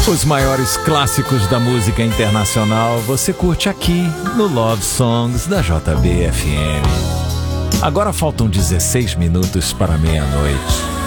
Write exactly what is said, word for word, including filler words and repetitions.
Os maiores clássicos da música internacional você curte aqui no Love Songs da J B F M. Agora faltam dezesseis minutos para meia-noite.